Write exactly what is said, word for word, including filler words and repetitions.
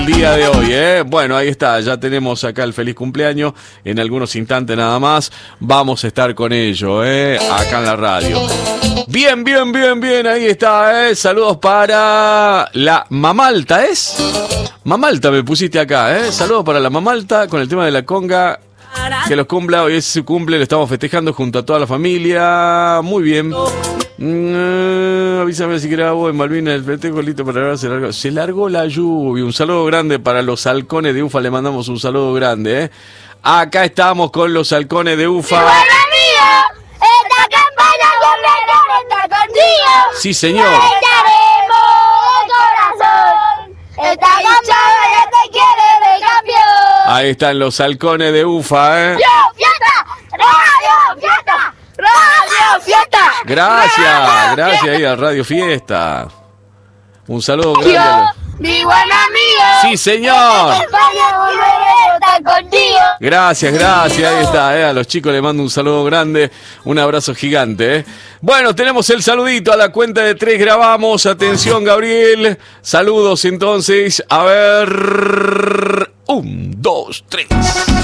el día de hoy, ¿eh? Bueno, ahí está, ya tenemos acá el feliz cumpleaños. En algunos instantes nada más vamos a estar con ello, ¿eh? Acá en la radio. Bien, bien, bien, bien, ahí está, ¿eh? Saludos para la Mamalta, ¿es? Mamalta me pusiste acá, ¿eh? Saludos para la Mamalta con el tema de la conga. Que los cumpla, hoy es su cumple, lo estamos festejando junto a toda la familia. Muy bien. Mm, avísame si grabo en Malvinas el festejo listo para grabar. Se largó, se largó la lluvia. Un saludo grande para los halcones de Ufa. Le mandamos un saludo grande, ¿eh? Acá estamos con los halcones de Ufa. ¡Bueno, mío! ¡Esta campaña con está contigo! Sí, señor. Esta hinchada ya te quiere de campeón. Ahí están los halcones de Ufa, ¿eh? ¡Radio Fiesta! ¡Radio Fiesta! ¡Radio Fiesta! Gracias, gracias ahí a Radio Fiesta. Un saludo grande. Yo, mi buen amigo. Sí, señor. España volveré a estar contigo. Gracias, gracias, ahí está, ¿eh? A los chicos les mando un saludo grande, un abrazo gigante, ¿eh? Bueno, tenemos el saludito a la cuenta de tres, grabamos, atención Gabriel, saludos entonces, a ver, un, dos, tres.